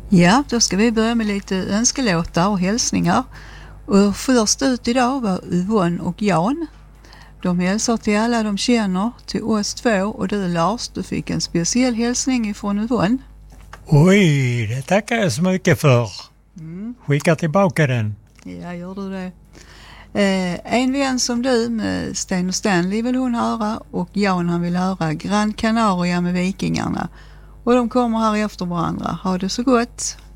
Ja, då ska vi börja med lite önskelåtar och hälsningar. Och först ut idag var Yvonne och Jan. De hälsar till alla de känner, till oss två, och du Lars, du fick en speciell hälsning ifrån Yvonne. Oj, det tackar jag så mycket för. Skicka tillbaka den. Ja, gör du det. En vän som du med Sten och Stanley vill hon höra, och Jan han vill höra Gran Canaria med Vikingarna. Och de kommer här efter varandra. Ha det så gott!